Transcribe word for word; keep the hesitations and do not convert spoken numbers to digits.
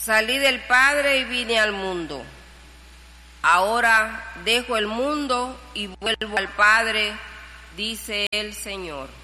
Salí del Padre y vine al mundo. Ahora dejo el mundo y vuelvo al Padre, dice el Señor.